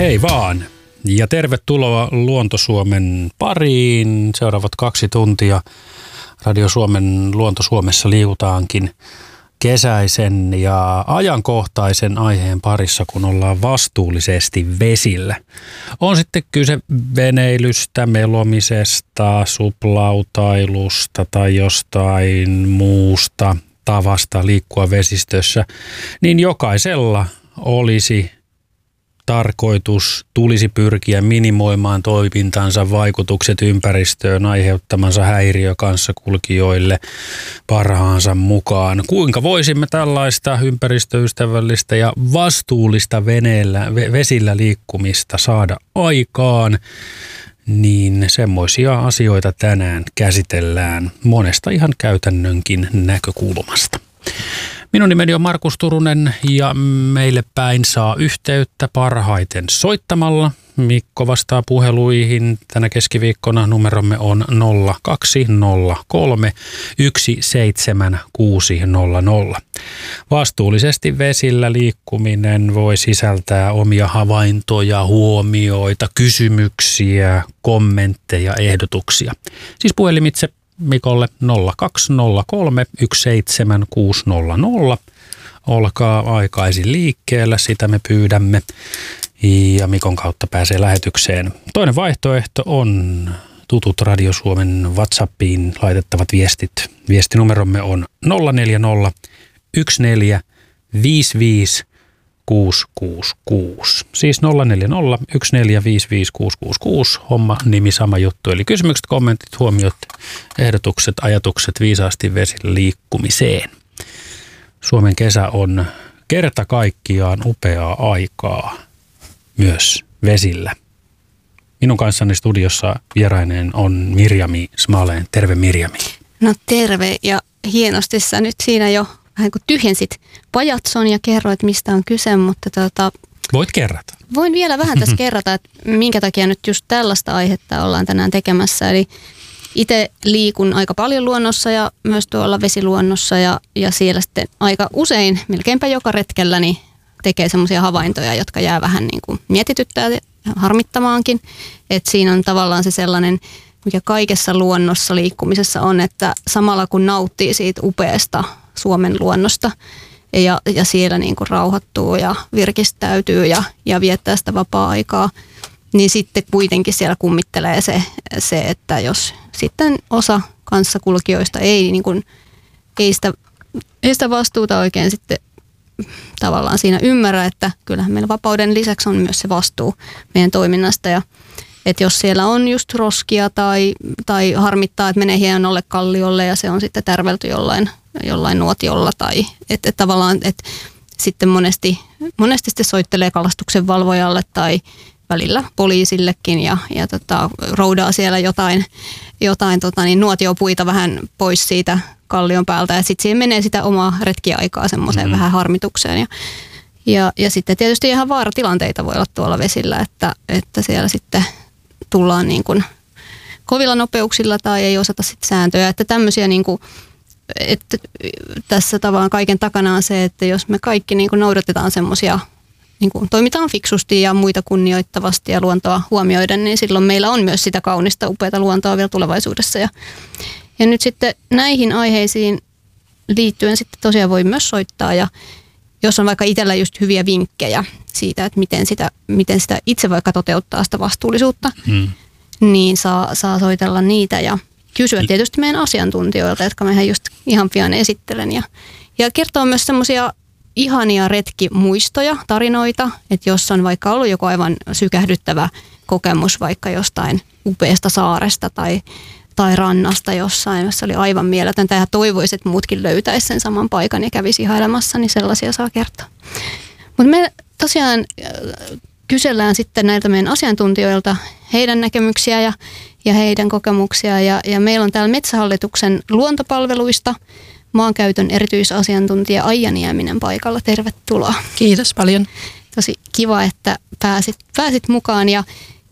Hei vaan ja tervetuloa Luonto Suomen pariin. Seuraavat 2 tuntia Radio Suomen Luonto Suomessa liikutaankin kesäisen ja ajankohtaisen aiheen parissa, kun ollaan vastuullisesti vesillä. On sitten kyse veneilystä, melomisesta, suplautailusta tai jostain muusta tavasta liikkua vesistössä, niin jokaisella olisi tulisi pyrkiä minimoimaan toimintansa vaikutukset ympäristöön aiheuttamansa häiriö kanssakulkijoille parhaansa mukaan. Kuinka voisimme tällaista ympäristöystävällistä ja vastuullista vesillä liikkumista saada aikaan, niin semmoisia asioita tänään käsitellään monesta ihan käytännönkin näkökulmasta. Minun nimeni on Markus Turunen ja meille päin saa yhteyttä parhaiten soittamalla. Mikko vastaa puheluihin. Tänä keskiviikkona numeromme on 0203 17600. Vastuullisesti vesillä liikkuminen voi sisältää omia havaintoja, huomioita, kysymyksiä, kommentteja, ehdotuksia. Siis puhelimitse Mikolle 0203 17600. Olkaa aikaisin liikkeellä, sitä me pyydämme. Ja Mikon kautta pääsee lähetykseen. Toinen vaihtoehto on tutut Radio Suomen WhatsAppiin laitettavat viestit. Viestinumeromme on 040 14 55 666. Siis 040 14 55 666. Homma, nimi, sama juttu. Eli kysymykset, kommentit, huomiot, ehdotukset, ajatukset viisaasti vesillä liikkumiseen. Suomen kesä on kerta kaikkiaan upeaa aikaa myös vesillä. Minun kanssani studiossa vieraineen on Mirjami Smalen. Terve Mirjami. No terve, ja hienosti sä nyt siinä jo vähän kuin tyhjensit pajatson ja kerroit, mistä on kyse, mutta Voit kerrata. Voin vielä vähän tässä kerrata, että minkä takia nyt just tällaista aihetta ollaan tänään tekemässä. Eli itse liikun aika paljon luonnossa ja myös tuolla vesiluonnossa ja siellä sitten aika usein, melkeinpä joka retkellä, niin tekee semmoisia havaintoja, jotka jää vähän niin kuin mietityttää ja harmittamaankin. Että siinä on tavallaan se sellainen, mikä kaikessa luonnossa liikkumisessa on, että samalla kun nauttii siitä upeasta Suomen luonnosta ja siellä niin kuin rauhoittuu ja virkistäytyy ja viettää sitä vapaa-aikaa, niin sitten kuitenkin siellä kummittelee se, että jos sitten osa kanssakulkijoista ei sitä vastuuta oikein sitten tavallaan siinä ymmärrä, että kyllähän meillä vapauden lisäksi on myös se vastuu meidän toiminnasta ja että jos siellä on just roskia tai harmittaa, että menee hienolle kalliolle ja se on sitten tärvelty jollain nuotiolla tai että tavallaan että sitten monesti sitten soittelee kalastuksen valvojalle tai välillä poliisillekin ja roudaa siellä jotain nuotiopuita vähän pois siitä kallion päältä ja sitten siihen menee sitä omaa retkiaikaa semmoiseen vähän harmitukseen ja sitten tietysti ihan vaaratilanteita voi olla tuolla vesillä, että siellä sitten tullaan niin kuin kovilla nopeuksilla tai ei osata sitten sääntöjä, että tämmöisiä niin kuin, että tässä tavallaan kaiken takana on se, että jos me kaikki niin kuin noudatetaan semmoisia, niin kuin toimitaan fiksusti ja muita kunnioittavasti ja luontoa huomioiden, niin silloin meillä on myös sitä kaunista, upeata luontoa vielä tulevaisuudessa. Ja nyt sitten näihin aiheisiin liittyen sitten tosiaan voi myös soittaa ja jos on vaikka itsellä just hyviä vinkkejä siitä, että miten sitä itse vaikka toteuttaa sitä vastuullisuutta, niin saa soitella niitä ja kysyä tietysti meidän asiantuntijoilta, jotka mehän just ihan pian esittelen. Ja kertoo myös semmoisia ihania retkimuistoja, tarinoita, että jos on vaikka ollut joku aivan sykähdyttävä kokemus vaikka jostain upeasta saaresta tai rannasta jossain, jossa oli aivan mieletöntä ja toivoisi, että muutkin löytäisi sen saman paikan ja kävisi ihailemassa, niin sellaisia saa kertoa. Mutta me tosiaan kysellään sitten näiltä meidän asiantuntijoilta heidän näkemyksiä ja heidän kokemuksia ja meillä on täällä Metsähallituksen luontopalveluista maankäytön erityisasiantuntija Aija Nieminen paikalla. Tervetuloa. Kiitos paljon. Tosi kiva, että pääsit mukaan ja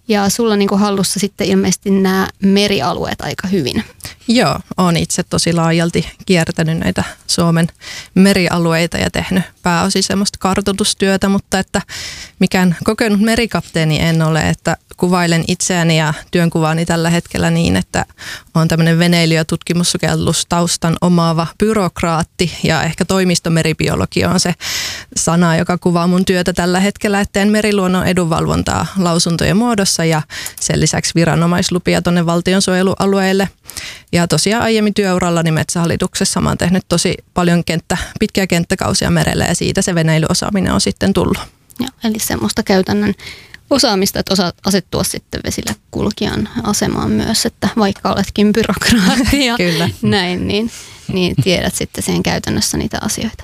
Ja sulla on niin kuin hallussa sitten ilmeisesti nämä merialueet aika hyvin. Joo, olen itse tosi laajalti kiertänyt näitä Suomen merialueita ja tehnyt pääosin semmoista kartoitustyötä, mutta että mikään kokenut merikapteeni en ole, että kuvailen itseäni ja työnkuvaani tällä hetkellä niin, että olen tämmöinen veneily- ja tutkimussukellustaustan omaava byrokraatti ja ehkä toimistomeribiologi on se sana, joka kuvaa mun työtä tällä hetkellä, että teen meriluonnon edunvalvontaa lausuntojen muodossa ja sen lisäksi viranomaislupia tuonne valtionsuojelualueille. Ja tosiaan aiemmin työurallani Metsähallituksessa mä oon tehnyt tosi paljon pitkiä kenttäkausia merellä ja siitä se veneilyosaaminen on sitten tullut. Joo, eli semmoista käytännön osaamista, että osaat asettua sitten vesillä kulkijan asemaan myös, että vaikka oletkin byrokraatti ja näin, niin tiedät sitten sen käytännössä niitä asioita.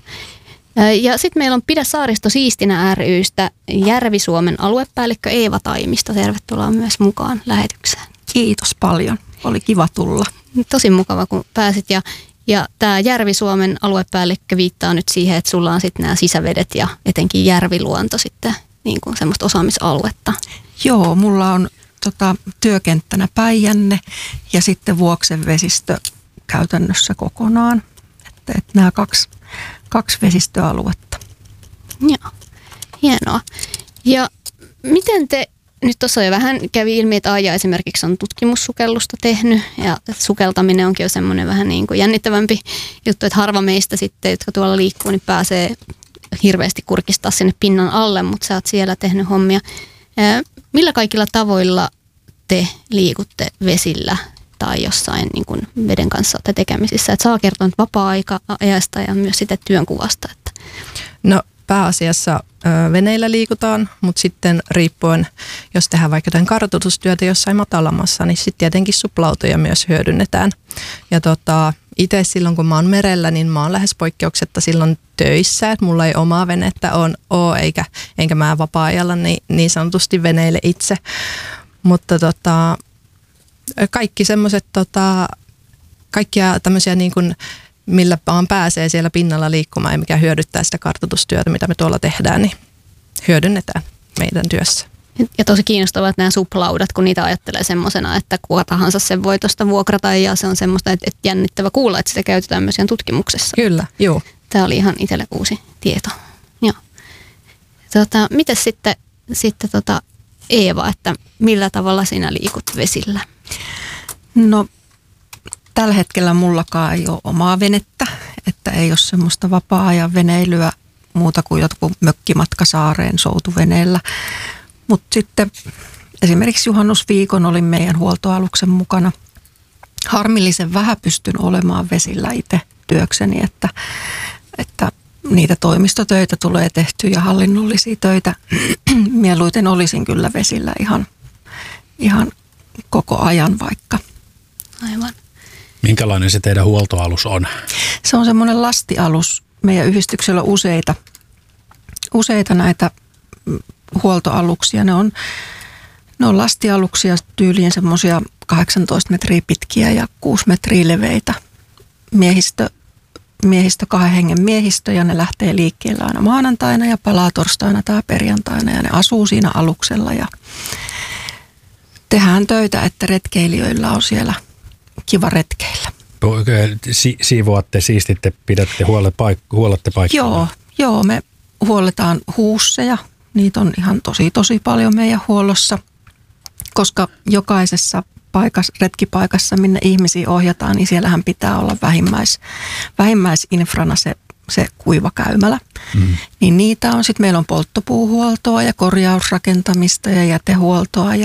Ja sitten meillä on Pidä saaristo siistinä ry:stä Järvi-Suomen aluepäällikkö Eeva Taimista. Tervetuloa myös mukaan lähetykseen. Kiitos paljon. Oli kiva tulla. Tosi mukava, kun pääsit. Ja tämä Järvi-Suomen aluepäällikkö viittaa nyt siihen, että sulla on sitten nämä sisävedet ja etenkin järviluonto sitten niin kuin semmoista osaamisaluetta. Joo, mulla on työkenttänä Päijänne ja sitten Vuoksen vesistö käytännössä kokonaan. Että nämä kaksi vesistöaluetta. Joo, hienoa. Ja miten te, nyt tuossa jo vähän kävi ilmi, että Aija esimerkiksi on tutkimussukellusta tehnyt ja sukeltaminen onkin jo semmoinen vähän niin kuin jännittävämpi juttu, että harva meistä sitten, jotka tuolla liikkuu, niin pääsee hirveästi kurkistaa sinne pinnan alle, mutta sä oot siellä tehnyt hommia. Millä kaikilla tavoilla te liikutte vesillä tai jossain niin kuin veden kanssa olette tekemisissä? Et saa kertoa vapaa-ajasta ja myös sitä työnkuvasta. Että. No pääasiassa veneillä liikutaan, mutta sitten riippuen, jos tehdään vaikka jotain kartoitustyötä jossain matalammassa, niin sitten tietenkin suplautoja myös hyödynnetään. Ja itse silloin, kun mä oon merellä, niin mä oon lähes poikkeuksetta silloin töissä, että mulla ei omaa venettä ole, enkä mä vapaa-ajalla niin sanotusti veneille itse. Mutta kaikki semmoiset, kaikkia tämmöisiä niin kuin, millä vaan pääsee siellä pinnalla liikkumaan ja mikä hyödyttää sitä kartoitustyötä, mitä me tuolla tehdään, niin hyödynnetään meidän työssä. Ja tosi kiinnostavaa, että nämä suplaudat, kun niitä ajattelee semmoisena, että kuka tahansa sen voi tuosta vuokrata ja se on semmoista, että jännittävä kuulla, että sitä käytetään myös tutkimuksessa. Kyllä, joo. Tämä oli ihan itselle uusi tieto. Joo. Mites sitten Eeva, että millä tavalla sinä liikut vesillä? No tällä hetkellä mullakaan ei ole omaa venettä, että ei ole semmoista vapaa-ajan veneilyä muuta kuin jotkut mökkimatka saareen soutuveneellä. Mutta sitten esimerkiksi juhannusviikon olin meidän huoltoaluksen mukana. Harmillisen vähän pystyn olemaan vesillä itse työkseni, että niitä toimistotöitä tulee tehtyä ja hallinnollisia töitä. Mieluiten olisin kyllä vesillä ihan koko ajan vaikka. Aivan. Minkälainen se teidän huoltoalus on? Se on semmoinen lastialus. Meidän yhdistyksellä on useita näitä huoltoaluksia. Ne on lastialuksia tyyliin semmoisia 18 metriä pitkiä ja 6 metriä leveitä. Miehistö 2 hengen miehistö ja ne lähtee liikkeelle aina maanantaina ja palaa torstaina tai perjantaina ja ne asuu siinä aluksella ja tehdään töitä, että retkeilijöillä on siellä kiva retkeillä. Siivoatte, siistitte, pidätte, huolette paikkaa? Joo, me huolletaan huusseja. Niitä on ihan tosi paljon meidän huollossa, koska jokaisessa retkipaikassa, minne ihmisiä ohjataan, niin siellähän pitää olla vähimmäisinfrana se kuivakäymälä. Niin niitä on. Sitten meillä on polttopuuhuoltoa ja korjausrakentamista ja jätehuoltoa.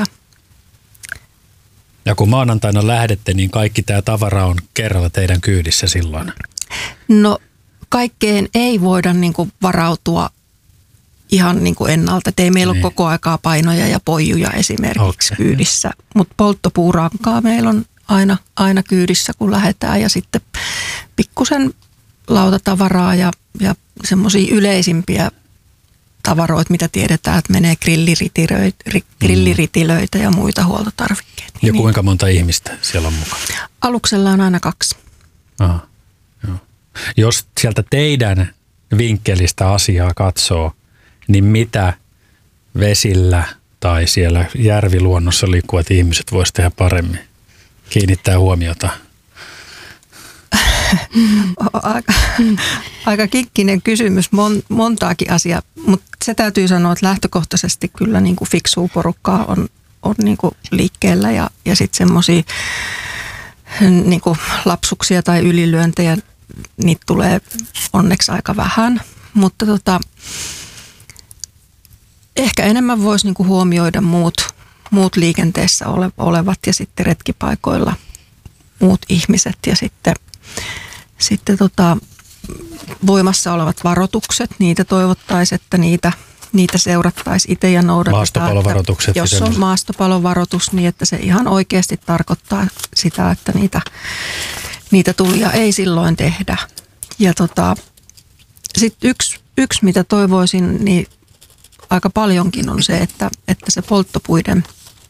Ja kun maanantaina lähdette, niin kaikki tämä tavara on kerralla teidän kyydissä silloin? No kaikkeen ei voida varautua ihan ennalta. Ei meillä ole koko aikaa painoja ja poijuja esimerkiksi kyydissä. Mutta polttopuurankaa meillä on aina kyydissä, kun lähdetään. Ja sitten pikkusen lautatavaraa ja semmoisia yleisimpiä tavaroita, mitä tiedetään, että menee grilliritilöitä ja muita huoltotarvikkeita. Ja kuinka monta ihmistä siellä on mukana? Aluksella on aina 2. Aha, joo. Jos sieltä teidän vinkkelistä asiaa katsoo, niin mitä vesillä tai siellä järviluonnossa liikkuvat ihmiset voisivat tehdä paremmin? Kiinnittää huomiota. Aika kikkinen kysymys, montaakin asiaa, mutta se täytyy sanoa, että lähtökohtaisesti kyllä niin kuin fiksua porukkaa on niin kuin liikkeellä ja sitten semmoisia niin kuin lapsuksia tai ylilyöntejä, niitä tulee onneksi aika vähän, mutta ehkä enemmän voisi niin kuin huomioida muut liikenteessä olevat ja sitten retkipaikoilla muut ihmiset ja sitten voimassa olevat varoitukset, niitä toivottaisiin, että niitä seurattaisiin itse ja noudatetaan. Maastopalovaroitukset. Jos on maastopalovaroitus, niin että se ihan oikeasti tarkoittaa sitä, että niitä tulia ei silloin tehdä. Ja sitten yksi, mitä toivoisin, niin aika paljonkin on se, että se polttopuiden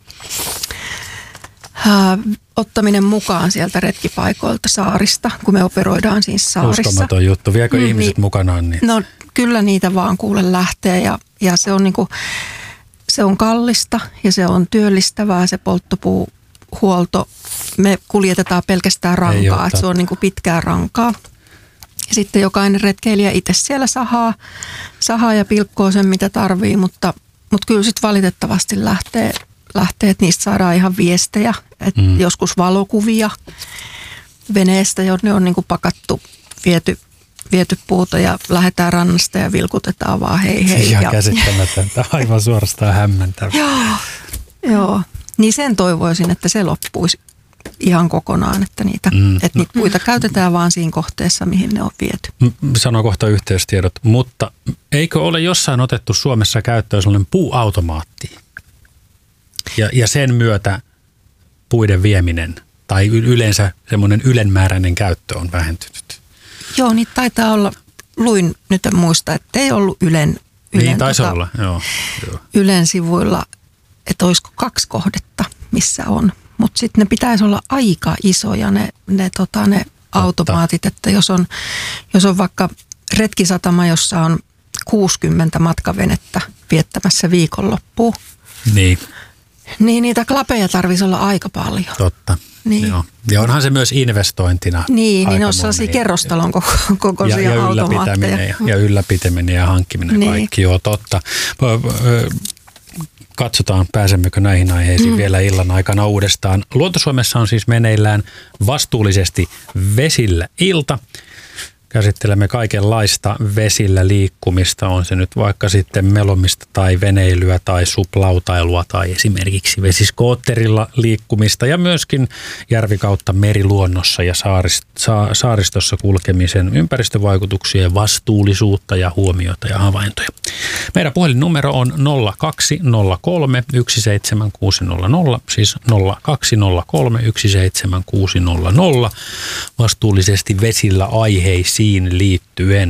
ottaminen mukaan sieltä retkipaikoilta saarista, kun me operoidaan siis saarissa. Uskomaton juttu. Viekö ihmiset mukanaan niitä? No kyllä niitä vaan kuule lähtee ja se on niinku, se on kallista ja se on työllistävää se polttopuuhuolto. Me kuljetetaan pelkästään rankaa, että se on niinku pitkää rankaa. Ja sitten jokainen retkeilijä itse siellä sahaa ja pilkkoo sen mitä tarvii, mutta kyllä sitten valitettavasti lähtee, että niistä saadaan ihan viestejä, että joskus valokuvia veneestä, ne on niinku pakattu, viety puuta ja lähdetään rannasta ja vilkutetaan vaan hei. Ihan käsittämätöntä, aivan suorastaan hämmentävää. Joo, niin sen toivoisin, että se loppuisi ihan kokonaan, että niitä puita käytetään vaan siinä kohteessa, mihin ne on viety. Sanon kohta yhteystiedot, mutta eikö ole jossain otettu Suomessa käyttöön sellainen puuautomaatti? Ja sen myötä puiden vieminen tai yleensä semmoinen ylenmääräinen käyttö on vähentynyt. Joo, niitä taitaa olla, luin nyt en muista, että ei ollut Ylen niin taisi olla, joo. Ylen sivuilla, että olisiko 2 kohdetta, missä on. Mutta sitten ne pitäisi olla aika isoja ne automaatit, että jos on vaikka retkisatama, jossa on 60 matkavenettä viettämässä viikonloppua, niin niitä klapeja tarvitsisi olla aika paljon. Totta. Niin. Joo. Ja onhan se myös investointina. Niin ne on sellaisia kerrostalon kokoisia automaatteja. Ja ylläpitäminen ja hankkiminen kaikki, joo totta. Katsotaan, pääsemmekö näihin aiheisiin vielä illan aikana uudestaan. Luontosuomessa on siis meneillään vastuullisesti vesillä ilta. Käsittelemme kaikenlaista vesillä liikkumista, on se nyt vaikka sitten melomista tai veneilyä tai suplautailua tai esimerkiksi vesiskootterilla liikkumista ja myöskin järvikautta meriluonnossa ja saaristossa kulkemisen ympäristövaikutuksia, vastuullisuutta ja huomiota ja havaintoja. Meidän puhelinnumero on 0203 17600, siis 0203 17600, vastuullisesti vesillä aiheisiin liittyen.